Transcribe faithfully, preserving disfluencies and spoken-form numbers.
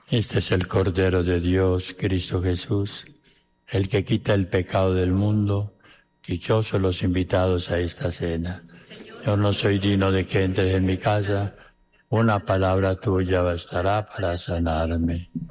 Este es el Cordero de Dios, Cristo Jesús, el que quita el pecado del mundo. Dichosos los invitados a esta cena. Yo no soy digno de que entres en mi casa. Una palabra tuya bastará para sanarme.